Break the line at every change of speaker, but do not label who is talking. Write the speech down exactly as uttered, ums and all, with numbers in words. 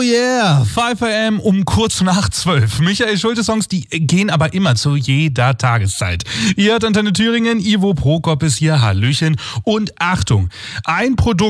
yeah, fünf Uhr um kurz nach zwölf. Michael Schulte-Songs, die gehen aber immer zu jeder Tageszeit. Ihr hört Antenne Thüringen, Ivo Prokop ist hier, Hallöchen und Achtung, ein Produkt